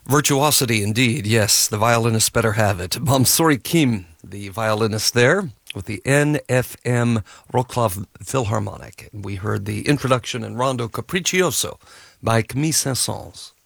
Virtuosity, indeed, yes. The violinists better have it. Mansouri Kim, the violinist there, with the NFM Wroclaw Philharmonic. We heard the introduction in Rondo Capriccioso by Camille Saint-Saëns.